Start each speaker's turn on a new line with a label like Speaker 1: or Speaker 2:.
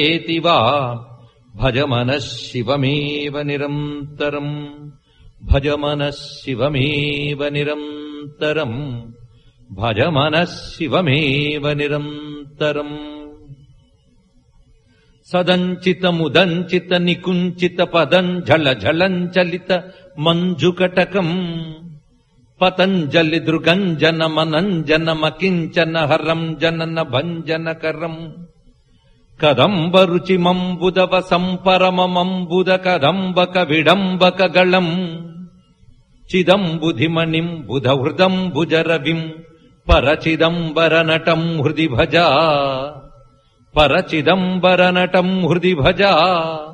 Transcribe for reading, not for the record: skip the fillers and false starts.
Speaker 1: ఏతివా భజ మనః శివమేవ నిరంతరం భజ మనః శివమేవ నిరంతరం భజ మనః శివమేవ నిరంతరం. సదంచితముదంచిత నికుంచిత పదం ఝళ ఝళంచలిత మంజుకటకం పతంజలి దృగంజన మనంజన మకించన హరం జనన భంజనకరం కదంబ రుచిమంబుదవ సంపరమమంబుద కదంబక విడంబక గళం చిదంబుధిమణిం బుధహృదంబుజరవిం పరచిదంబర నటం హృది భజ పరచిదంబర నటం హృది భజ.